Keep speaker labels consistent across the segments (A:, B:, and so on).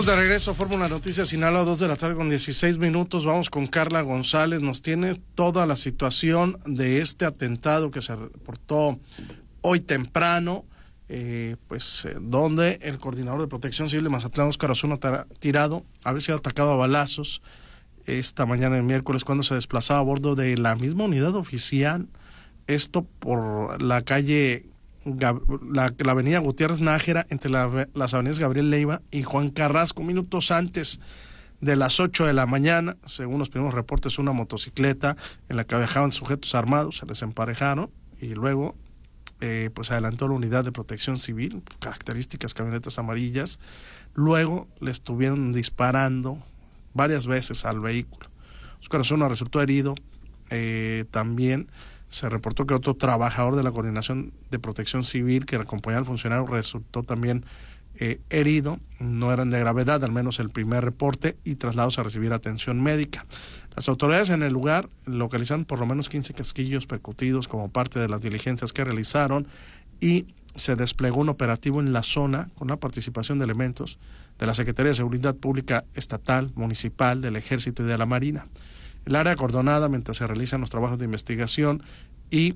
A: De regreso a Fórmula Noticias Sinaloa, 2 de la tarde con 16 minutos. Vamos con Carla González. Nos tiene toda la situación de este atentado que se reportó hoy temprano, donde el coordinador de Protección Civil de Mazatlán, Óscar Osuna Tirado, había sido atacado a balazos esta mañana el miércoles cuando se desplazaba a bordo de la misma unidad oficial. Esto por la calle... La avenida Gutiérrez Nájera entre las avenidas Gabriel Leiva y Juan Carrasco, minutos antes de las 8 de la mañana. Según los primeros reportes, una motocicleta en la que viajaban sujetos armados, se les emparejaron y luego adelantó la unidad de Protección Civil, características camionetas amarillas. Luego le estuvieron disparando varias veces al vehículo. Óscar Osuna resultó herido. También se reportó que otro trabajador de la Coordinación de Protección Civil que acompañaba al funcionario resultó también herido. No eran de gravedad, al menos el primer reporte, y trasladados a recibir atención médica. Las autoridades en el lugar localizaron por lo menos 15 casquillos percutidos como parte de las diligencias que realizaron, y se desplegó un operativo en la zona con la participación de elementos de la Secretaría de Seguridad Pública Estatal, Municipal, del Ejército y de la Marina. El área acordonada mientras se realizan los trabajos de investigación, y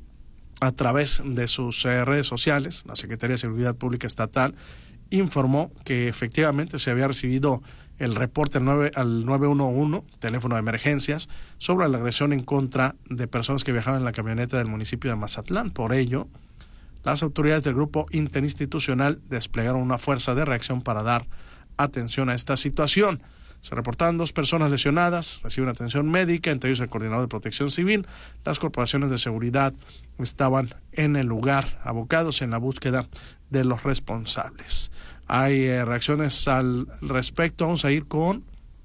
A: a través de sus redes sociales, la Secretaría de Seguridad Pública Estatal informó que efectivamente se había recibido el reporte al 911, teléfono de emergencias, sobre la agresión en contra de personas que viajaban en la camioneta del municipio de Mazatlán. Por ello, las autoridades del grupo interinstitucional desplegaron una fuerza de reacción para dar atención a esta situación. Se reportaron 2 personas lesionadas, reciben atención médica, entre ellos el coordinador de Protección Civil. Las corporaciones de seguridad estaban en el lugar, abocados en la búsqueda de los responsables. Hay reacciones al respecto. Vamos a ir con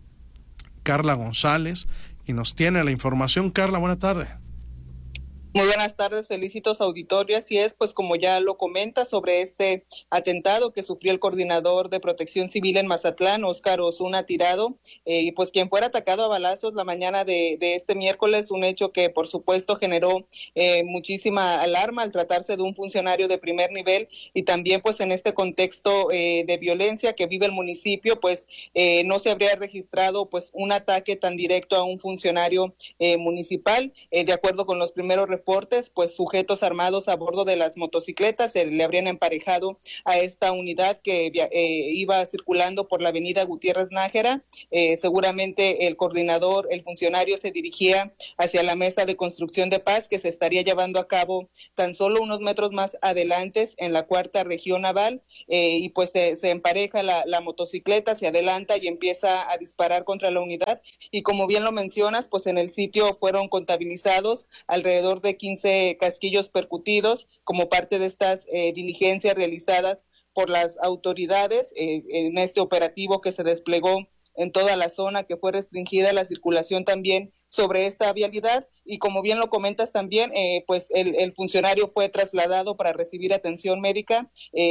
A: Carla González y nos tiene la información. Carla, buena tarde.
B: Muy buenas tardes, felicitos auditorio. Así es, pues como ya lo comenta sobre este atentado que sufrió el coordinador de Protección Civil en Mazatlán, Óscar Osuna Tirado, y pues quien fuera atacado a balazos la mañana de este miércoles, un hecho que por supuesto generó muchísima alarma al tratarse de un funcionario de primer nivel, y también pues en este contexto de violencia que vive el municipio, pues no se habría registrado pues un ataque tan directo a un funcionario municipal. De acuerdo con los primeros reportes, pues sujetos armados a bordo de las motocicletas se le habrían emparejado a esta unidad que iba circulando por la avenida Gutiérrez Nájera. Seguramente el coordinador, el funcionario, se dirigía hacia la mesa de construcción de paz que se estaría llevando a cabo tan solo unos metros más adelante en la 4ª región naval, y pues se empareja la motocicleta, se adelanta y empieza a disparar contra la unidad, y como bien lo mencionas, pues en el sitio fueron contabilizados alrededor de 15 casquillos percutidos como parte de estas diligencias realizadas por las autoridades en este operativo que se desplegó en toda la zona, que fue restringida la circulación también sobre esta vialidad. Y como bien lo comentas también, pues el funcionario fue trasladado para recibir atención médica.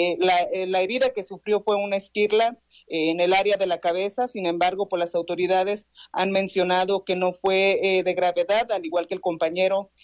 B: La herida que sufrió fue una esquirla en el área de la cabeza. Sin embargo, pues las autoridades han mencionado que no fue de gravedad, al igual que el compañero,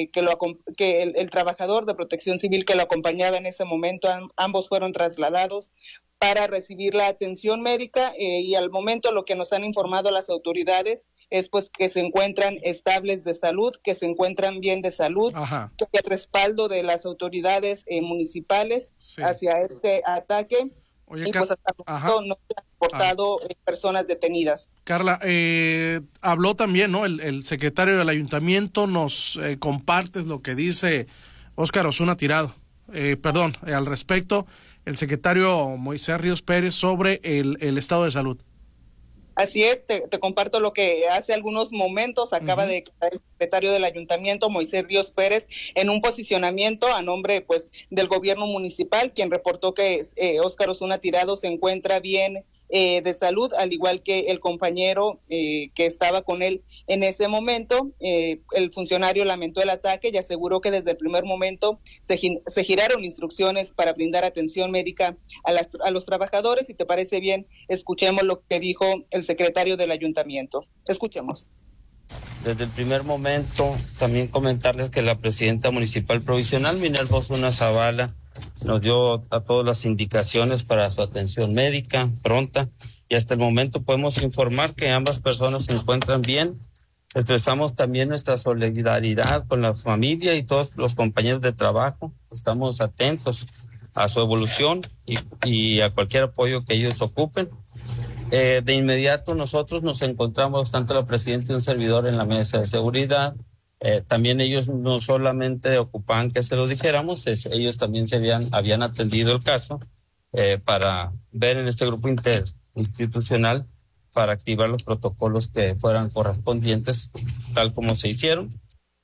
B: que el trabajador de Protección Civil que lo acompañaba en ese momento. Ambos fueron trasladados para recibir la atención médica, y al momento lo que nos han informado las autoridades es pues que se encuentran estables de salud, que se encuentran bien de salud. Ajá. Que el respaldo de las autoridades municipales hacia este ataque. Oye, y pues hasta el momento no se han reportado personas detenidas.
A: Carla, habló también, ¿no? El secretario del ayuntamiento. Nos compartes lo que dice Óscar Osuna Tirado. Al respecto, el secretario Moisés Ríos Pérez sobre el estado de salud.
B: Así es, te comparto lo que hace algunos momentos acaba de declarar el secretario del ayuntamiento, Moisés Ríos Pérez, en un posicionamiento a nombre pues del gobierno municipal, quien reportó que Óscar Osuna Tirado se encuentra bien de salud, al igual que el compañero que estaba con él en ese momento. El funcionario lamentó el ataque y aseguró que desde el primer momento se giraron instrucciones para brindar atención médica a los trabajadores. Si te parece bien, escuchemos lo que dijo el secretario del ayuntamiento. Escuchemos.
C: Desde el primer momento, también comentarles que la presidenta municipal provisional, Minerva Osuna Zavala, nos dio a todas las indicaciones para su atención médica pronta y hasta el momento podemos informar que ambas personas se encuentran bien. Expresamos también nuestra solidaridad con la familia y todos los compañeros de trabajo. Estamos atentos a su evolución y a cualquier apoyo que ellos ocupen. De inmediato nosotros nos encontramos, tanto la presidenta y un servidor, en la mesa de seguridad. También ellos no solamente ocupaban que se lo dijéramos, ellos también habían atendido el caso para ver en este grupo interinstitucional para activar los protocolos que fueran correspondientes, tal como se hicieron.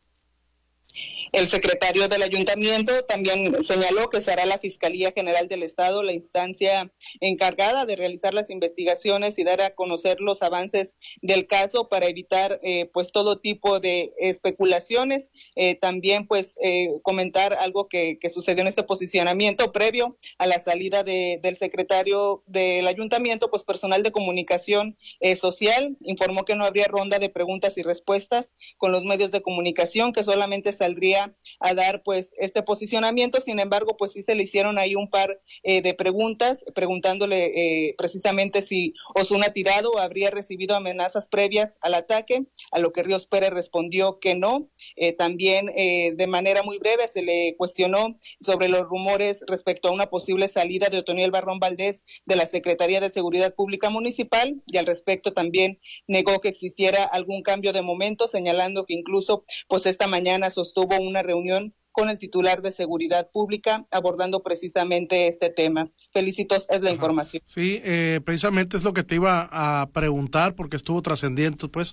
B: El secretario del ayuntamiento también señaló que será la Fiscalía General del Estado la instancia encargada de realizar las investigaciones y dar a conocer los avances del caso para evitar pues todo tipo de especulaciones. También pues comentar algo que sucedió en este posicionamiento previo a la salida del secretario del ayuntamiento, pues personal de comunicación social informó que no habría ronda de preguntas y respuestas con los medios de comunicación, que solamente saldría a dar pues este posicionamiento. Sin embargo, pues sí se le hicieron ahí un par de preguntas, preguntándole precisamente si Osuna Tirado habría recibido amenazas previas al ataque, a lo que Ríos Pérez respondió que no. También de manera muy breve se le cuestionó sobre los rumores respecto a una posible salida de Otoniel Barrón Valdés de la Secretaría de Seguridad Pública Municipal, y al respecto también negó que existiera algún cambio de momento, señalando que incluso pues esta mañana sostuvo una reunión con el titular de Seguridad Pública abordando precisamente este tema. Felicitos, es la información.
A: Sí, precisamente es lo que te iba a preguntar, porque estuvo trascendiendo pues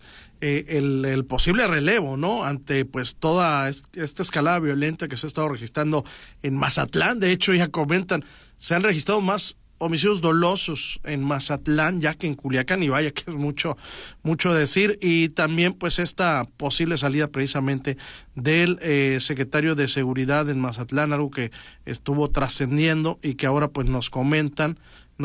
A: el posible relevo, ¿no? Ante pues toda esta escalada violenta que se ha estado registrando en Mazatlán. De hecho, ya comentan, se han registrado más homicidios dolosos en Mazatlán ya que en Culiacán, y vaya que es mucho decir. Y también pues esta posible salida precisamente del secretario de Seguridad en Mazatlán, algo que estuvo trascendiendo y que ahora pues nos comentan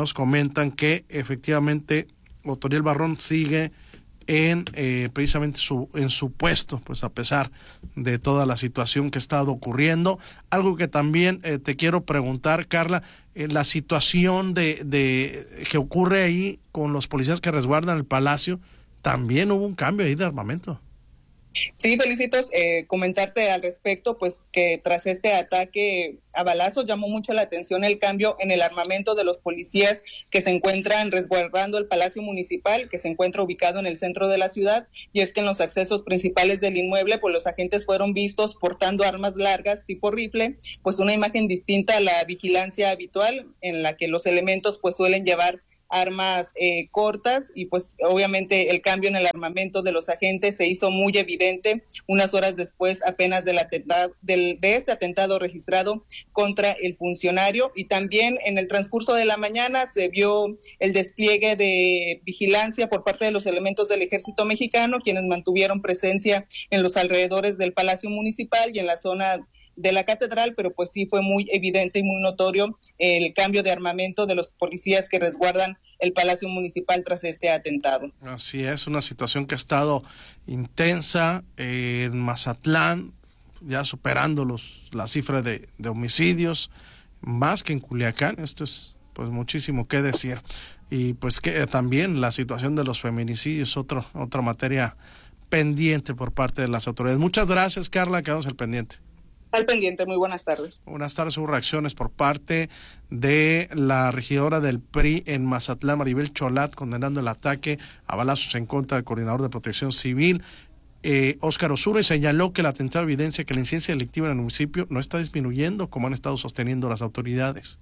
A: que efectivamente Otoniel Barrón sigue en precisamente en su puesto, pues a pesar de toda la situación que ha estado ocurriendo. Algo que también te quiero preguntar, Carla, la situación de que ocurre ahí con los policías que resguardan el palacio, también hubo un cambio ahí de armamento.
B: Sí, Felicitos, comentarte al respecto, pues que tras este ataque a balazos llamó mucho la atención el cambio en el armamento de los policías que se encuentran resguardando el Palacio Municipal, que se encuentra ubicado en el centro de la ciudad, y es que en los accesos principales del inmueble, pues los agentes fueron vistos portando armas largas tipo rifle, pues una imagen distinta a la vigilancia habitual, en la que los elementos pues suelen llevar armas cortas, y pues obviamente el cambio en el armamento de los agentes se hizo muy evidente unas horas después apenas del atentado, de este atentado registrado contra el funcionario. Y también en el transcurso de la mañana se vio el despliegue de vigilancia por parte de los elementos del Ejército Mexicano, quienes mantuvieron presencia en los alrededores del Palacio Municipal y en la zona de la catedral, pero pues sí fue muy evidente y muy notorio el cambio de armamento de los policías que resguardan el Palacio Municipal tras este atentado.
A: Así es, una situación que ha estado intensa en Mazatlán, ya superando la cifra de homicidios, más que en Culiacán. Esto es pues muchísimo que decir. Y pues que también la situación de los feminicidios, otra materia pendiente por parte de las autoridades. Muchas gracias, Carla, quedamos al pendiente.
B: Al pendiente, muy buenas tardes.
A: Buenas tardes, hubo reacciones por parte de la regidora del PRI en Mazatlán, Maribel Cholat, condenando el ataque a balazos en contra del coordinador de Protección Civil, Óscar Osuna, y señaló que el atentado evidencia que la incidencia delictiva en el municipio no está disminuyendo como han estado sosteniendo las autoridades.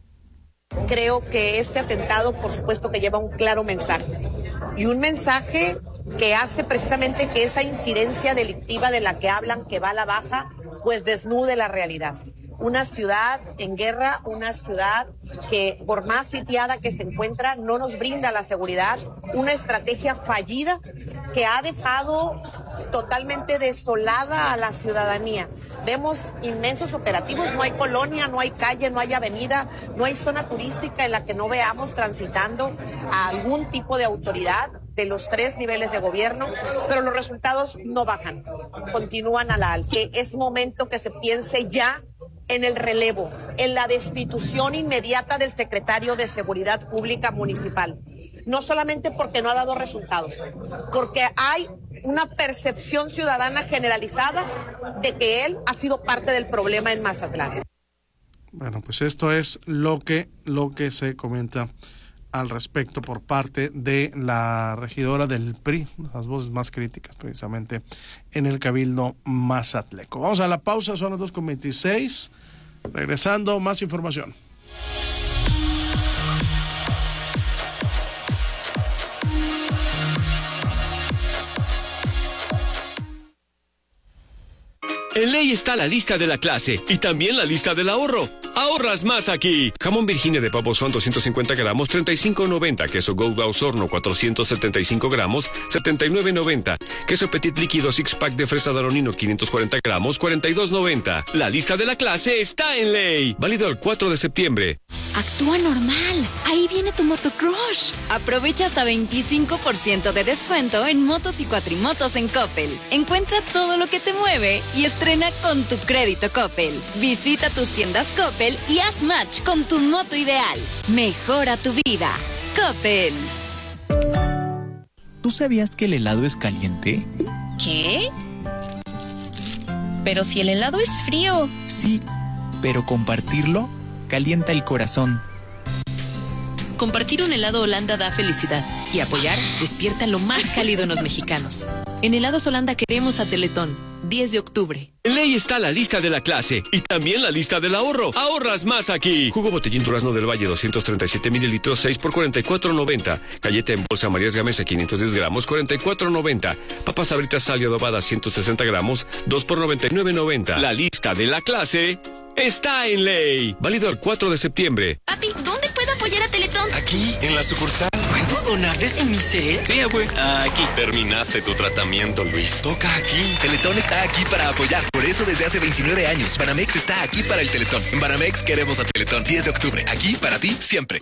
D: Creo que este atentado, por supuesto, que lleva un claro mensaje, y un mensaje que hace precisamente que esa incidencia delictiva de la que hablan, que va a la baja, pues desnude la realidad. Una ciudad en guerra, una ciudad que por más sitiada que se encuentra no nos brinda la seguridad, una estrategia fallida que ha dejado totalmente desolada a la ciudadanía. Vemos inmensos operativos, no hay colonia, no hay calle, no hay avenida, no hay zona turística en la que no veamos transitando a algún tipo de autoridad de los 3 niveles de gobierno, pero los resultados no bajan, continúan a la alza. Es momento que se piense ya en el relevo, en la destitución inmediata del secretario de Seguridad Pública Municipal. No solamente porque no ha dado resultados, porque hay una percepción ciudadana generalizada de que él ha sido parte del problema en Mazatlán.
A: Bueno, pues esto es lo que se comenta al respecto por parte de la regidora del PRI, las voces más críticas precisamente en el Cabildo mazatleco. Vamos a la pausa, son las 2:26. Regresando, más información.
E: En Ley está la lista de la clase y también la lista del ahorro. Ahorras más aquí. Jamón Virginia de pavo son 250 gramos, 35.90. Queso Gouda Osorno, 475 gramos, 79.90. Queso Petit líquido Six Pack de fresa Danonino, 540 gramos, 42.90. La lista de la clase está en Ley. Válido el 4 de septiembre.
F: Actúa normal. Ahí viene tu motocrush. Aprovecha hasta 25% de descuento en motos y cuatrimotos en Coppel. Encuentra todo lo que te mueve y estrena con tu crédito Coppel. Visita tus tiendas Coppel y haz match con tu moto ideal. Mejora tu vida. Coppel.
G: ¿Tú sabías que el helado es caliente?
F: ¿Qué? Pero si el helado es frío.
G: Sí, pero compartirlo calienta el corazón.
H: Compartir un helado Holanda da felicidad y apoyar despierta lo más cálido en los mexicanos. En Helados Holanda queremos a Teletón, 10 de octubre.
E: En Ley está la lista de la clase y también la lista del ahorro. Ahorras más aquí. Jugo Botellín Durazno del Valle, 237 mililitros, 6 por 44.90. Galleta en bolsa Marías Gamesa, 510 gramos, 44.90. Papas Sabritas Sal y Adobada, 160 gramos, 2 por 99.90. La lista de la clase está en Ley. Válido el 4 de septiembre.
F: Papi, ¿dónde puedo apoyar a Teletón?
I: Aquí, en la sucursal.
J: ¿Puedo donar desde mi cel?
I: Sí, güey.
J: Aquí.
I: Terminaste tu tratamiento, Luis. Toca aquí.
K: Teletón está aquí para apoyar. Por eso desde hace 29 años, Banamex está aquí para el Teletón. En Banamex queremos a Teletón. 10 de octubre. Aquí para ti siempre.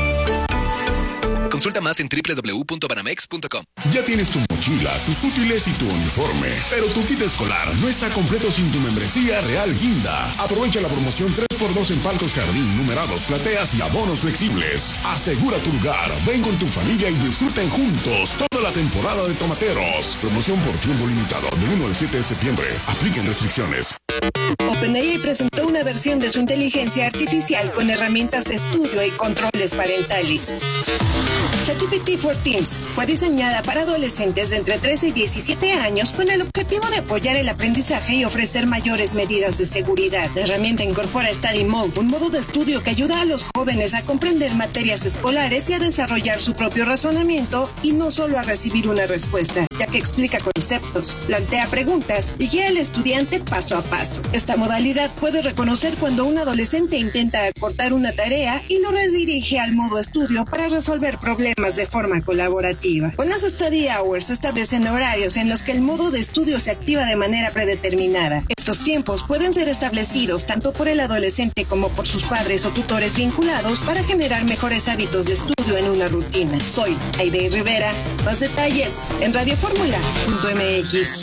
K: Consulta más en www.banamex.com.
L: Ya tienes tu mochila, tus útiles y tu uniforme, pero tu kit escolar no está completo sin tu membresía Real Guinda. Aprovecha la promoción 3x2 en palcos jardín, numerados, plateas y abonos flexibles. Asegura tu lugar, ven con tu familia y disfruten juntos toda la temporada de tomateros. Promoción por tiempo limitado, del 1 al 7 de septiembre. Apliquen restricciones.
M: OpenAI presentó una versión de su inteligencia artificial con herramientas de estudio y controles parentales. ChatGPT for Teens fue diseñada para adolescentes de entre 13 y 17 años con el objetivo de apoyar el aprendizaje y ofrecer mayores medidas de seguridad. La herramienta incorpora Study Mode, un modo de estudio que ayuda a los jóvenes a comprender materias escolares y a desarrollar su propio razonamiento y no solo a recibir una respuesta, ya que explica conceptos, plantea preguntas y guía al estudiante paso a paso. Esta modalidad puede reconocer cuando un adolescente intenta acortar una tarea y lo redirige al modo estudio para resolver problemas de forma colaborativa. Con las Study Hours se establecen horarios en los que el modo de estudio se activa de manera predeterminada. Estos tiempos pueden ser establecidos tanto por el adolescente como por sus padres o tutores vinculados para generar mejores hábitos de estudio en una rutina. Soy Aide Rivera. Más detalles en radioformula.mx.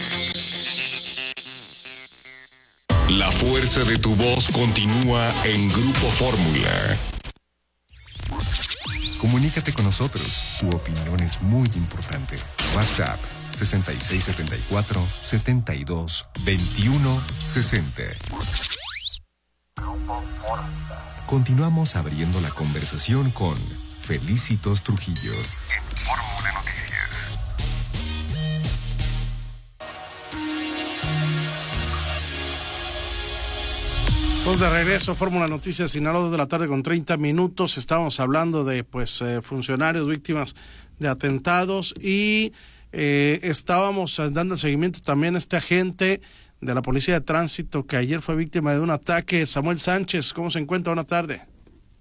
L: La fuerza de tu voz continúa en Grupo Fórmula. Comunícate con nosotros. Tu opinión es muy importante. WhatsApp 6674-722160. Continuamos abriendo la conversación con Felicitos Trujillo. En Fórmula Noticias.
A: Pues de regreso, Fórmula Noticias, Sinaloa, 2 de la tarde con 30 minutos. Estábamos hablando de funcionarios víctimas de atentados y estábamos dando seguimiento también a este agente de la Policía de Tránsito que ayer fue víctima de un ataque. Samuel Sánchez, ¿cómo se encuentra? Buenas tardes.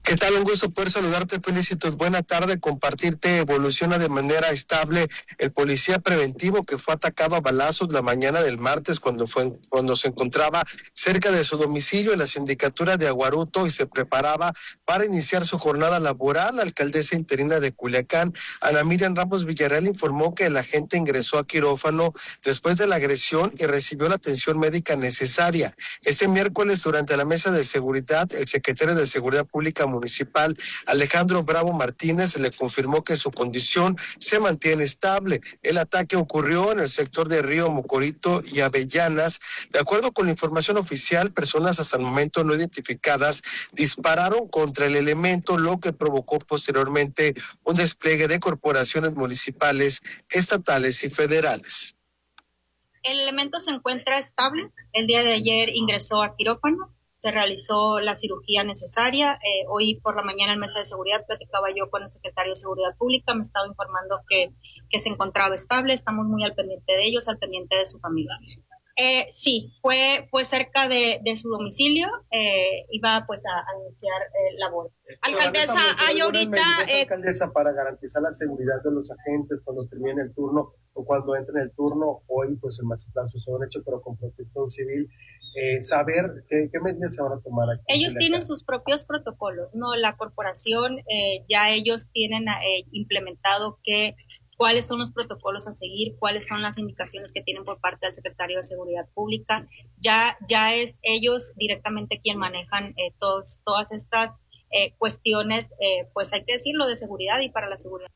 N: ¿Qué tal? Un gusto poder saludarte, Felicitos. Buena tarde, compartirte. Evoluciona de manera estable el policía preventivo que fue atacado a balazos la mañana del martes cuando se encontraba cerca de su domicilio en la sindicatura de Aguaruto y se preparaba para iniciar su jornada laboral. La alcaldesa interina de Culiacán, Ana Miriam Ramos Villarreal, informó que el agente ingresó a quirófano después de la agresión y recibió la atención médica necesaria. Este miércoles, durante la mesa de seguridad, el secretario de Seguridad Pública Municipal, Alejandro Bravo Martínez, le confirmó que su condición se mantiene estable. El ataque ocurrió en el sector de Río Mocorito y Avellanas. De acuerdo con la información oficial, personas hasta el momento no identificadas dispararon contra el elemento, lo que provocó posteriormente un despliegue de corporaciones municipales, estatales y federales.
O: El elemento se encuentra estable. El día de ayer ingresó a quirófano. Se realizó la cirugía necesaria. Hoy por la mañana en mesa de seguridad platicaba yo con el secretario de Seguridad Pública, me estaba informando que se encontraba estable, estamos muy al pendiente de ellos, al pendiente de su familia. Sí, fue cerca de su domicilio, iba pues a iniciar labores.
N: Alcaldesa, hay ahorita... Alcaldesa, para garantizar la seguridad de los agentes cuando termine el turno o cuando entre en el turno, hoy pues en Mazatlán sucedió un hecho pero con protección civil, saber qué medidas se van a tomar aquí.
O: Ellos tienen sus propios protocolos, ¿no? La corporación, ya ellos tienen implementado cuáles son los protocolos a seguir, cuáles son las indicaciones que tienen por parte del secretario de Seguridad Pública. Ya es ellos directamente quien manejan todas estas cuestiones, pues hay que decirlo, de seguridad y para la seguridad.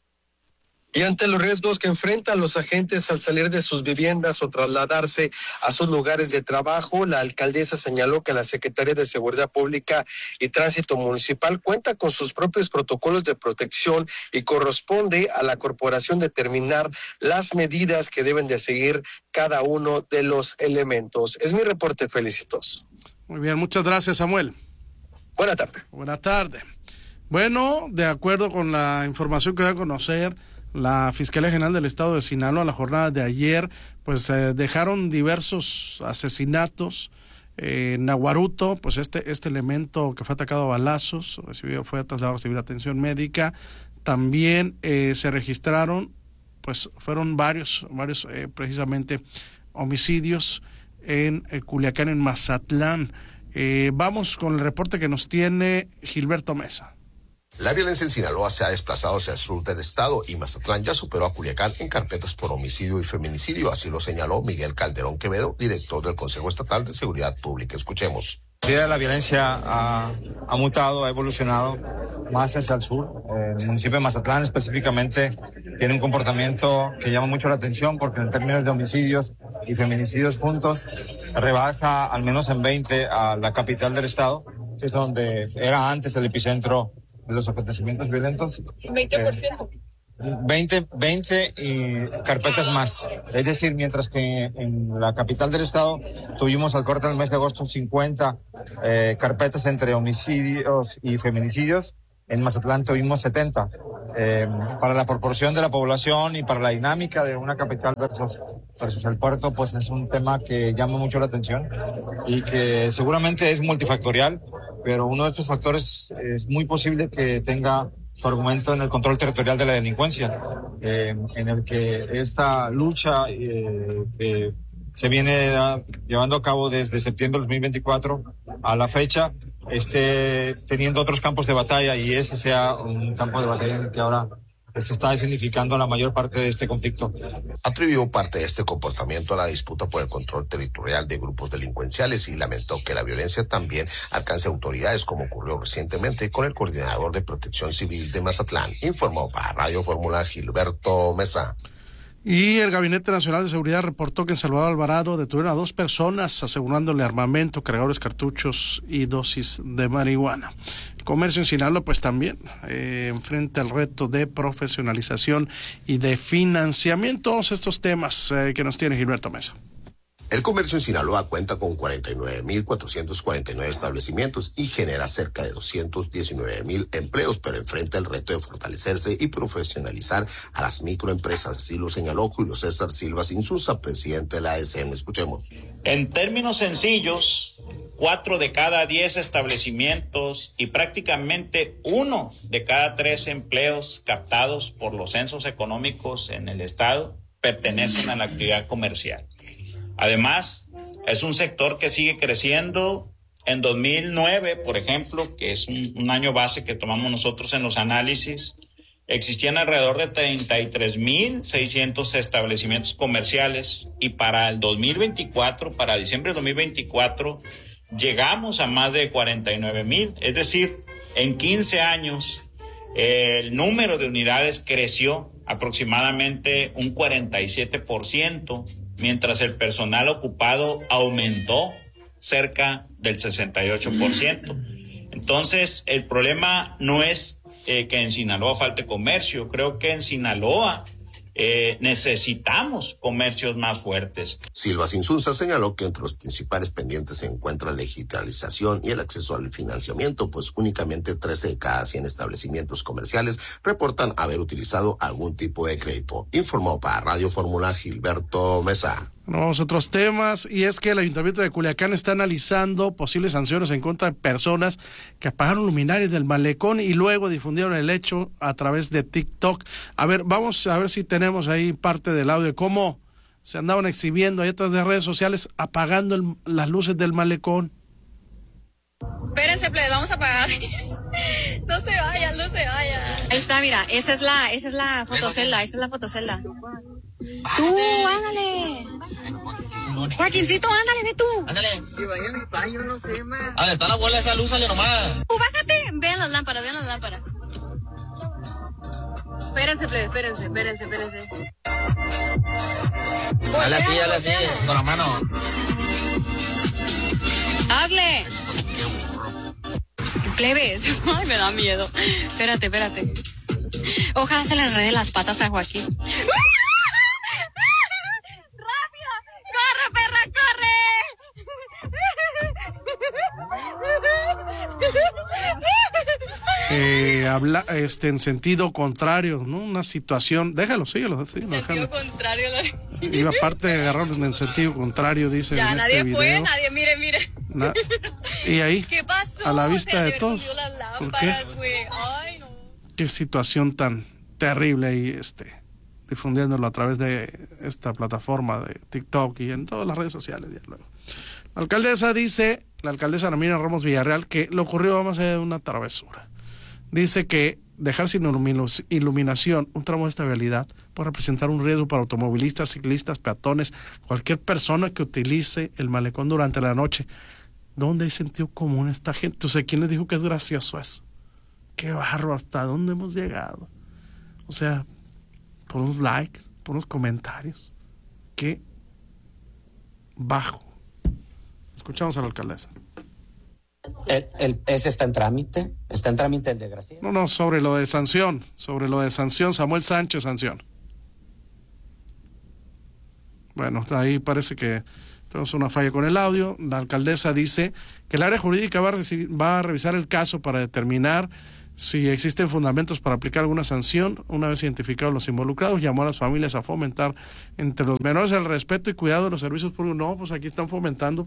N: Y ante los riesgos que enfrentan los agentes al salir de sus viviendas o trasladarse a sus lugares de trabajo, la alcaldesa señaló que la Secretaría de Seguridad Pública y Tránsito Municipal cuenta con sus propios protocolos de protección y corresponde a la corporación determinar las medidas que deben de seguir cada uno de los elementos. Es mi reporte, Felicitos.
A: Muy bien, muchas gracias, Samuel.
N: Buena tarde.
A: Buena tarde. Bueno, de acuerdo con la información que da a conocer la Fiscalía General del Estado de Sinaloa, la jornada de ayer, pues dejaron diversos asesinatos en Aguaruto, pues este elemento que fue atacado a balazos, fue trasladado a recibir atención médica. También se registraron, pues fueron varios precisamente homicidios en Culiacán, en Mazatlán. Vamos con el reporte que nos tiene Gilberto Mesa.
P: La violencia en Sinaloa se ha desplazado hacia el sur del estado y Mazatlán ya superó a Culiacán en carpetas por homicidio y feminicidio, así lo señaló Miguel Calderón Quevedo, director del Consejo Estatal de Seguridad Pública. Escuchemos.
Q: La violencia ha mutado, ha evolucionado más hacia el sur. El municipio de Mazatlán específicamente tiene un comportamiento que llama mucho la atención porque en términos de homicidios y feminicidios juntos rebasa al menos en 20 a la capital del estado, que es donde era antes el epicentro de los acontecimientos violentos.
R: 20%.
Q: 20 y carpetas más. Es decir, mientras que en la capital del estado tuvimos al corte del mes de agosto 50 carpetas entre homicidios y feminicidios, en Mazatlán tuvimos 70. Para la proporción de la población y para la dinámica de una capital versus el puerto, pues es un tema que llama mucho la atención y que seguramente es multifactorial, pero uno de estos factores es muy posible que tenga su argumento en el control territorial de la delincuencia, en el que esta lucha que se viene llevando a cabo desde septiembre de 2024 a la fecha esté teniendo otros campos de batalla y ese sea un campo de batalla en el que ahora se está significando la mayor parte de este conflicto.
P: Atribuyó parte de este comportamiento a la disputa por el control territorial de grupos delincuenciales y lamentó que la violencia también alcance autoridades, como ocurrió recientemente con el coordinador de Protección Civil de Mazatlán. Informó para Radio Fórmula Gilberto Mesa.
A: Y el Gabinete Nacional de Seguridad reportó que en Salvador Alvarado detuvieron a 2 personas asegurándole armamento, cargadores, cartuchos y dosis de marihuana. El comercio en Sinaloa pues también enfrenta el reto de profesionalización y de financiamiento. Todos estos temas que nos tiene Gilberto Mesa.
P: El comercio en Sinaloa cuenta con 49.449 establecimientos y genera cerca de 219.000 empleos, pero enfrenta el reto de fortalecerse y profesionalizar a las microempresas. Así lo señaló Julio César Silva Insunza, presidente de la ASM. Escuchemos.
S: En términos sencillos,
R: 4 de cada 10 establecimientos y prácticamente 1 de cada 3 empleos captados por los censos económicos en el estado pertenecen a la actividad comercial. Además, es un sector que sigue creciendo. En 2009, por ejemplo, que es un año base que tomamos nosotros en los análisis, existían alrededor de 33,600 establecimientos comerciales y para el 2024, para diciembre de 2024, llegamos a más de 49,000. Es decir, en 15 años el número de unidades creció aproximadamente un 47%, mientras el personal ocupado aumentó cerca del 68%. Entonces, el problema no es que en Sinaloa falte comercio. Creo que en Sinaloa necesitamos comercios más fuertes.
P: Silva Sinsunza señaló que entre los principales pendientes se encuentra la digitalización y el acceso al financiamiento, pues únicamente 13 de cada 100 establecimientos comerciales reportan haber utilizado algún tipo de crédito. Informó para Radio Fórmula Gilberto Mesa.
A: Vamos a otros temas, y es que el Ayuntamiento de Culiacán está analizando posibles sanciones en contra de personas que apagaron luminarias del malecón y luego difundieron el hecho a través de TikTok. A ver, vamos a ver si tenemos ahí parte del audio de cómo se andaban exhibiendo ahí atrás de redes sociales apagando las luces del malecón.
S: Espérense, plebe, vamos a apagar. No se vayan, no se vayan. Ahí está, mira, esa es la fotocelda, Tú, ándale. Joaquincito, ándale, ve tú. Ándale. Que vaya mi pa, yo no sé, ma. Ah, está la bola de esa luz, sale nomás. Tú, bájate. Vean las lámparas. Espérense, plebe, espérense.
T: Dale así, con la mano.
S: Hazle. Plebes, ay, me da miedo. Espérate. Ojalá se le enrede las patas a Joaquín. ¡Rápido! ¡Corre, perra, corre!
A: Habla en sentido contrario, ¿no? Una situación, síguelo.
S: En sentido contrario.
A: Y aparte de agarrarlos en sentido contrario, dice
S: ya,
A: en
S: nadie
A: este video.
S: fue, nadie, mire.
A: Y ahí,
S: ¿qué pasó?
A: a la vista de todos.
S: ¿Por qué? Ay, no.
A: Qué situación tan terrible ahí, difundiéndolo a través de esta plataforma de TikTok y en todas las redes sociales. Ya luego. La alcaldesa Ana Miriam Ramos Villarreal, que le ocurrió más allá de una travesura. Dice que dejar sin iluminación un tramo de esta vialidad puede representar un riesgo para automovilistas, ciclistas, peatones, cualquier persona que utilice el malecón durante la noche. ¿Dónde hay sentido común esta gente? O sea, ¿quién les dijo que es gracioso eso? Qué barro, ¿hasta dónde hemos llegado? O sea, por unos likes, por unos comentarios. Qué bajo. Escuchamos a la alcaldesa.
U: Ese está en trámite el desgraciado.
A: No, sobre lo de sanción, Samuel Sánchez, sanción. Bueno, ahí parece que tenemos una falla con el audio. La alcaldesa dice que el área jurídica va a revisar el caso para determinar si existen fundamentos para aplicar alguna sanción. Una vez identificados los involucrados, llamó a las familias a fomentar entre los menores el respeto y cuidado de los servicios públicos. No, pues aquí están fomentando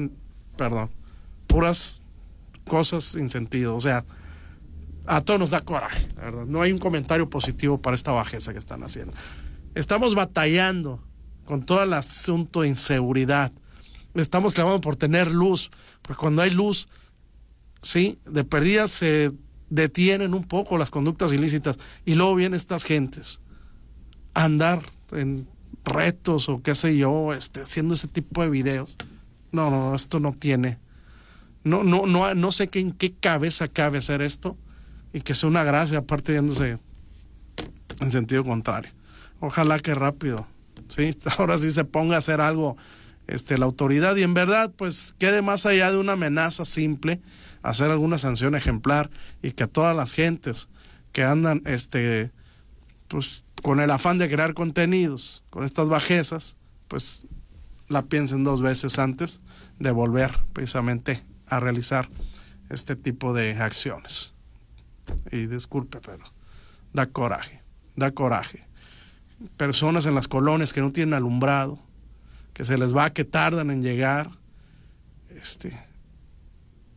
A: puras cosas sin sentido. O sea, a todos nos da coraje, la verdad. No hay un comentario positivo para esta bajeza que están haciendo. Estamos batallando con todo el asunto de inseguridad. Estamos clamando por tener luz, porque cuando hay luz, sí, de perdida se detienen un poco las conductas ilícitas y luego vienen estas gentes a andar en retos o qué sé yo, haciendo ese tipo de videos. No, esto no tiene. No sé en qué cabeza cabe hacer esto y que sea una gracia, aparte yéndose en sentido contrario. Ojalá que rápido, sí, ahora sí se ponga a hacer algo la autoridad y en verdad pues quede más allá de una amenaza simple, hacer alguna sanción ejemplar y que todas las gentes que andan pues con el afán de crear contenidos con estas bajezas, pues la piensen dos veces antes de volver precisamente a realizar este tipo de acciones. Y disculpe, pero da coraje. Personas en las colonias que no tienen alumbrado, que se les va, que tardan en llegar,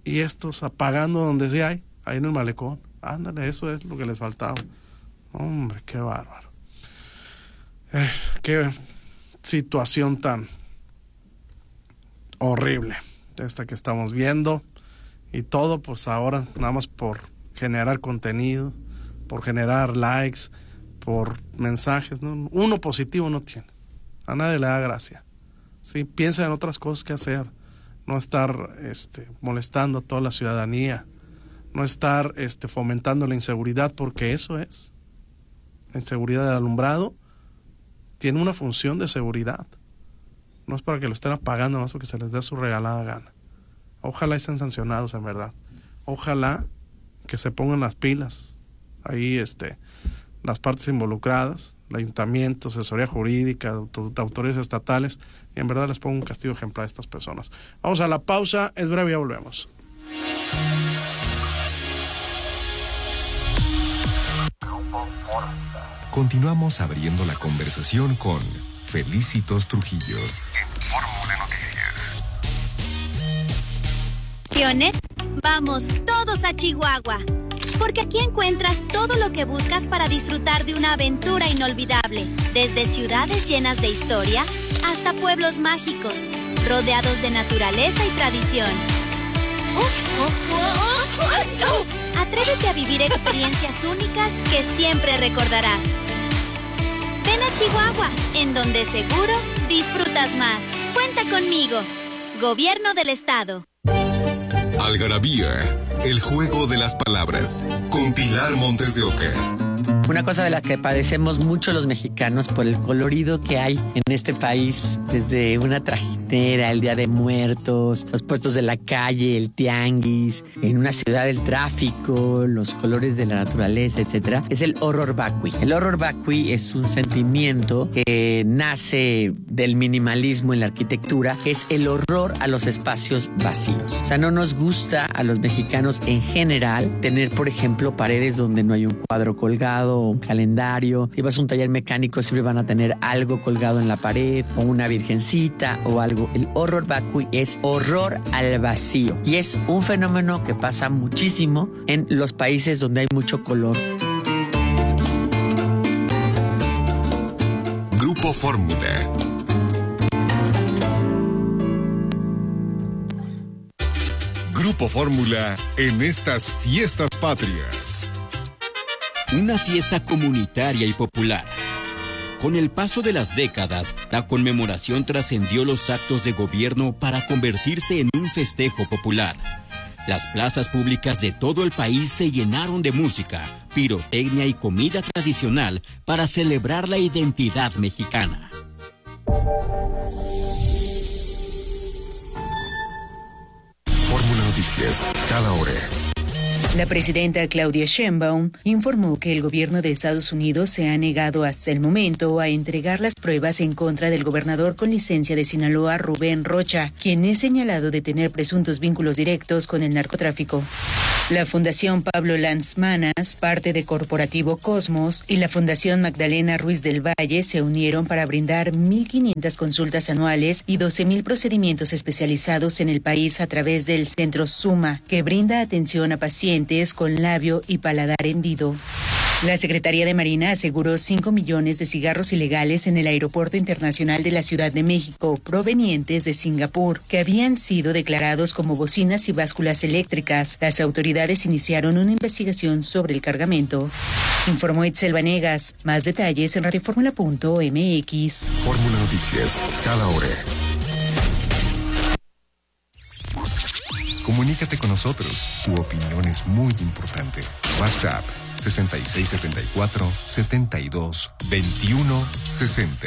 A: y estos apagando donde sí hay, ahí en el malecón. Ándale, eso es lo que les faltaba. Hombre, qué bárbaro. Qué situación tan horrible esta que estamos viendo, y todo pues ahora nada más por generar contenido, por generar likes, por mensajes, ¿no? Uno positivo no tiene, a nadie le da gracia. Sí, piensa en otras cosas que hacer, no estar molestando a toda la ciudadanía, no estar fomentando la inseguridad, porque eso es la inseguridad del alumbrado. Tiene una función de seguridad, no es para que lo estén apagando, no es porque se les dé su regalada gana. Ojalá estén sancionados en verdad, ojalá que se pongan las pilas ahí las partes involucradas, el ayuntamiento, asesoría jurídica, autoridades estatales, y en verdad les pongo un castigo ejemplar a estas personas. Vamos a la pausa, es breve, ya volvemos.
C: Continuamos abriendo la conversación con Felicitos Trujillo. Fórmula
V: Noticias. Vamos todos a Chihuahua, porque aquí encuentras todo lo que buscas para disfrutar de una aventura inolvidable, desde ciudades llenas de historia hasta pueblos mágicos, rodeados de naturaleza y tradición. Atrévete a vivir experiencias únicas que siempre recordarás. Ven a Chihuahua, en donde seguro disfrutas más. Cuenta conmigo. Gobierno del Estado.
C: Algarabía, el juego de las palabras, con Pilar Montes de Oca.
W: Una cosa de la que padecemos mucho los mexicanos por el colorido que hay en este país, desde una trajinera, el Día de Muertos, los puestos de la calle, el tianguis, en una ciudad el tráfico, los colores de la naturaleza, etcétera, es el horror vacui. El horror vacui es un sentimiento que nace del minimalismo en la arquitectura, que es el horror a los espacios vacíos. O sea, no nos gusta a los mexicanos en general tener, por ejemplo, paredes donde no hay un cuadro colgado, un calendario. Si vas a un taller mecánico, siempre van a tener algo colgado en la pared, o una virgencita o algo. El horror vacui es horror al vacío, y es un fenómeno que pasa muchísimo en los países donde hay mucho color.
C: Grupo Fórmula. Grupo Fórmula en estas fiestas patrias.
X: Una fiesta comunitaria y popular. Con el paso de las décadas, la conmemoración trascendió los actos de gobierno para convertirse en un festejo popular. Las plazas públicas de todo el país se llenaron de música, pirotecnia y comida tradicional para celebrar la identidad mexicana.
C: Fórmula Noticias, cada hora.
Y: La presidenta Claudia Sheinbaum informó que el gobierno de Estados Unidos se ha negado hasta el momento a entregar las pruebas en contra del gobernador con licencia de Sinaloa, Rubén Rocha, quien es señalado de tener presuntos vínculos directos con el narcotráfico. La Fundación Pablo Lanzmanas, parte de Corporativo Cosmos, y la Fundación Magdalena Ruiz del Valle se unieron para brindar 1,500 consultas anuales y 12,000 procedimientos especializados en el país a través del Centro Suma, que brinda atención a pacientes con labio y paladar hendido. La Secretaría de Marina aseguró 5 millones de cigarros ilegales en el Aeropuerto Internacional de la Ciudad de México, provenientes de Singapur, que habían sido declarados como bocinas y básculas eléctricas. Las autoridades iniciaron una investigación sobre el cargamento. Informó Itzel Vanegas. Más detalles en radioformula.mx.
C: Fórmula Noticias, cada hora. Comunícate con nosotros. Tu opinión es muy importante. WhatsApp 6674-722160.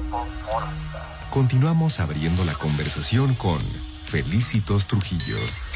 C: Continuamos abriendo la conversación con Felicitos Trujillo.